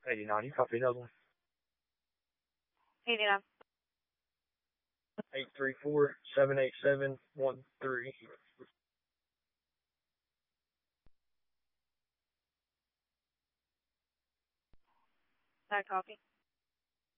89, you copy another one? 89. 834-787-13. I copy.